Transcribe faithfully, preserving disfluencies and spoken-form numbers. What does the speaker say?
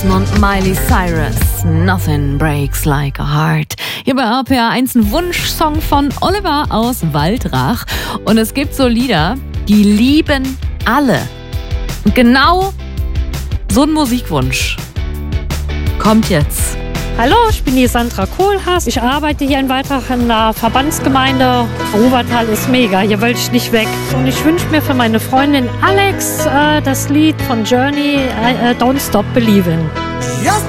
Wilson und Miley Cyrus. Nothing breaks like a heart. Hier bei R P R eins ein Wunschsong von Oliver aus Waldrach. Und es gibt so Lieder, die lieben alle. Und genau so ein Musikwunsch kommt jetzt. Hallo, ich bin die Sandra Kohlhaas. Ich arbeite hier in Waldrach in der Verbandsgemeinde. Ruwertal ist mega, hier will ich nicht weg. Und ich wünsche mir für meine Freundin Alex äh, das Lied von Journey, äh, Don't Stop Believin'.